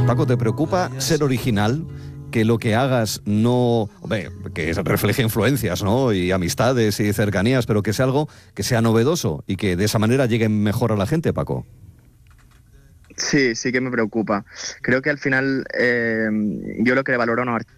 Paco, ¿te preocupa ser original? Que lo que hagas no... Hombre, que refleje influencias, ¿no? Y amistades y cercanías, pero que sea algo que sea novedoso y que de esa manera llegue mejor a la gente, Paco. Sí, sí que me preocupa. Creo que al final yo lo que valoro a un artista